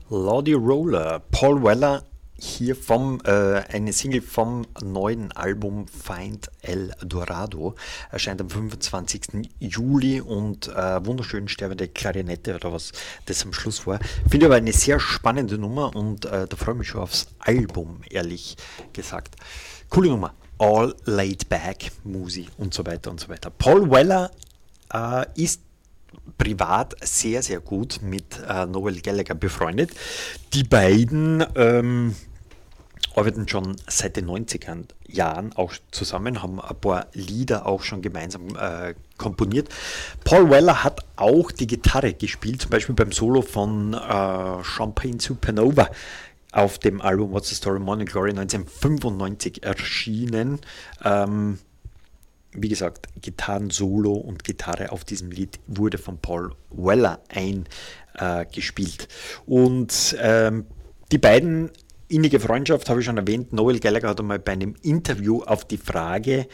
Lordy Roller, Paul Weller hier eine Single vom neuen Album Find El Dorado, erscheint am 25. Juli und wunderschön sterbende Klarinette oder was das am Schluss war. Finde aber eine sehr spannende Nummer und da freue ich mich schon aufs Album, ehrlich gesagt. Coole Nummer. All Laid Back, Musi und so weiter und so weiter. Paul Weller ist privat sehr, sehr gut mit Noel Gallagher befreundet. Die beiden arbeiten schon seit den 90er Jahren auch zusammen, haben ein paar Lieder auch schon gemeinsam komponiert. Paul Weller hat auch die Gitarre gespielt, zum Beispiel beim Solo von Champagne Supernova auf dem Album What's the Story Morning Glory 1995 erschienen. Wie gesagt, Gitarren-Solo und Gitarre auf diesem Lied wurde von Paul Weller eingespielt. Und die beiden, innige Freundschaft, habe ich schon erwähnt. Noel Gallagher hat einmal bei einem Interview auf die Frage,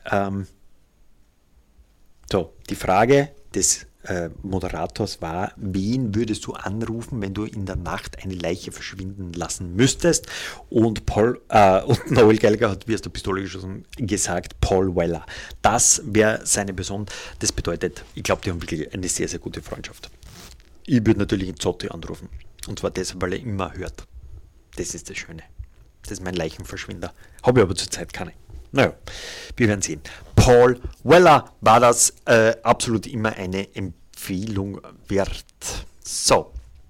die Frage des Moderators war, wen würdest du anrufen, wenn du in der Nacht eine Leiche verschwinden lassen müsstest? Und Noel Gallagher hat wie aus der Pistole geschossen gesagt, Paul Weller. Das wäre seine Person. Das bedeutet, ich glaube, die haben wirklich eine sehr, sehr gute Freundschaft. Ich würde natürlich einen Zotti anrufen. Und zwar deshalb, weil er immer hört. Das ist das Schöne. Das ist mein Leichenverschwinder. Habe ich aber zurzeit keine. Naja, wir werden sehen. Paul Weller war das absolut immer eine Empfehlung wert. So,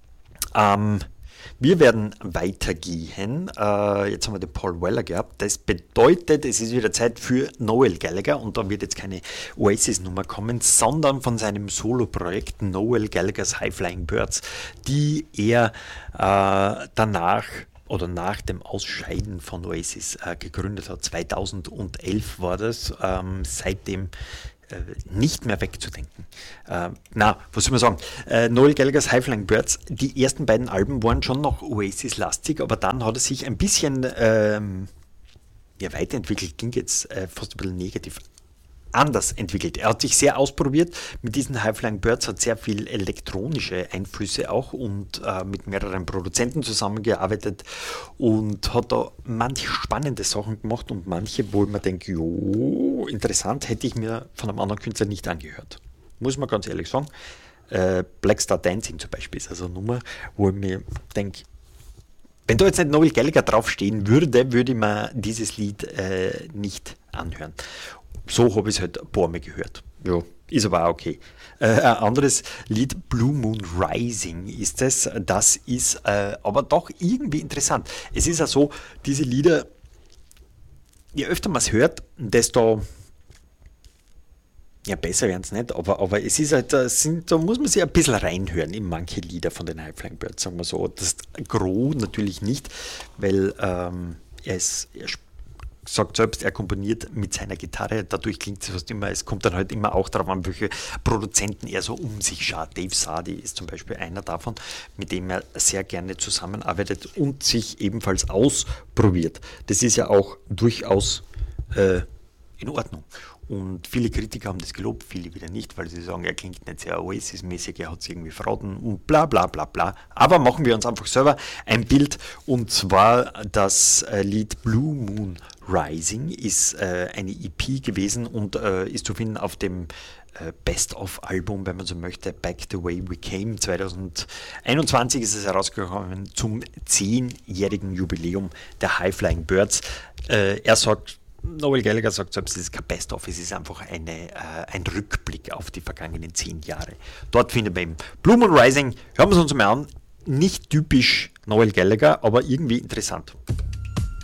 wir werden weitergehen. Jetzt haben wir den Paul Weller gehabt. Das bedeutet, es ist wieder Zeit für Noel Gallagher und da wird jetzt keine Oasis-Nummer kommen, sondern von seinem Solo-Projekt Noel Gallaghers High Flying Birds, die er danach oder nach dem Ausscheiden von Oasis gegründet hat. 2011 war das, seitdem nicht mehr wegzudenken. Was soll man sagen? Noel Gallaghers High Flying Birds, die ersten beiden Alben waren schon noch Oasis-lastig, aber dann hat er sich ein bisschen weiterentwickelt, ging jetzt fast ein bisschen negativ anders entwickelt. Er hat sich sehr ausprobiert mit diesen High Flying Birds, hat sehr viel elektronische Einflüsse auch und mit mehreren Produzenten zusammengearbeitet und hat da manche spannende Sachen gemacht und manche, wo man denkt, jo, interessant, hätte ich mir von einem anderen Künstler nicht angehört. Muss man ganz ehrlich sagen. Black Star Dancing zum Beispiel ist also eine Nummer, wo ich mir denke, wenn da jetzt nicht Noel Gallagher draufstehen würde, würde ich mir dieses Lied nicht anhören. So habe ich es halt ein paar Mal gehört. Ja, ist aber auch okay. Ein anderes Lied, Blue Moon Rising ist es. Das ist aber doch irgendwie interessant. Es ist ja so, diese Lieder, je öfter man es hört, desto besser werden es nicht, aber es ist halt, da muss man sich ein bisschen reinhören in manche Lieder von den High Flying Birds, sagen wir so. Das Gros natürlich nicht, weil er sagt selbst, er komponiert mit seiner Gitarre, dadurch klingt es fast immer, es kommt dann halt immer auch darauf an, welche Produzenten er so um sich schaut. Dave Sadi ist zum Beispiel einer davon, mit dem er sehr gerne zusammenarbeitet und sich ebenfalls ausprobiert. Das ist ja auch durchaus in Ordnung. Und viele Kritiker haben das gelobt, viele wieder nicht, weil sie sagen, er klingt nicht sehr Oasis-mäßig, er hat es irgendwie verraten und bla bla bla bla. Aber machen wir uns einfach selber ein Bild, und zwar das Lied Blue Moon Rising ist eine EP gewesen und ist zu finden auf dem Best-of-Album, wenn man so möchte, Back the Way We Came. 2021 ist es herausgekommen zum 10-jährigen Jubiläum der High Flying Birds. Noel Gallagher sagt selbst, es ist kein Best-of, es ist einfach ein Rückblick auf die vergangenen 10 Jahre. Dort finden wir eben Blue Moon Rising. Hören wir es uns mal an. Nicht typisch Noel Gallagher, aber irgendwie interessant.